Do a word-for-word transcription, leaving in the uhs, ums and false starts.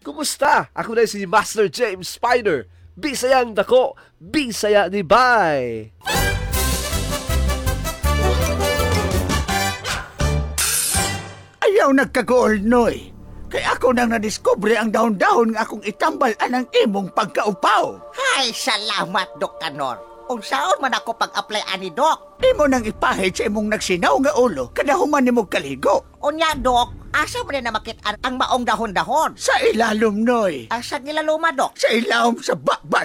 Kumusta? Ako na si Master James Spider. Bisayang dako, bisaya ni Bay. Ayaw nagkagool, Noy. Kay ako nang nadiskubre ang dahon-dahon nga akong itambal anang imong pagkaupaw. Ay, salamat, Dok Kanor. Unsaon man ako pag-apply ani, Dok? Imo nang ipahid sa imong nagsinaw nga ulo kada human nimo kaligo. Unya, Dok, asa mo rin na makitaan ang maong dahon-dahon? Sa ilalom, Noy. Asa nilaluma, Dok? Sa ilawom sa bakbas